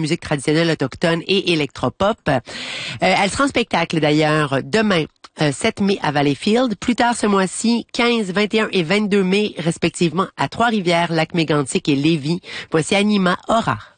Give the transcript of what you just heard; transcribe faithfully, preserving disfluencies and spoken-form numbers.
musique traditionnelle autochtone et électropop. Euh, elle sera en spectacle d'ailleurs demain, euh, sept mai à Valleyfield. Plus tard ce mois-ci, quinze, vingt et un et vingt-deux mai respectivement à Trois-Rivières, Lac-Mégantic et Lévis. Voici Anima Aura.